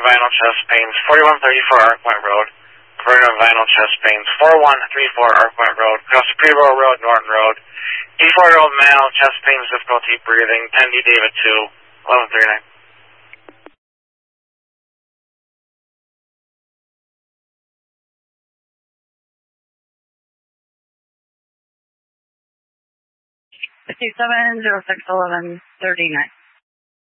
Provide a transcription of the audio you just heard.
vinyl chest pains, 4134 Arc Point Road. Vertigo vinyl chest pains, 4134 Arc Point Road. Across Prevo Road, Norton Road. 84-year-old male, chest pains, difficulty breathing. 10D David 2, 1139. 57061139.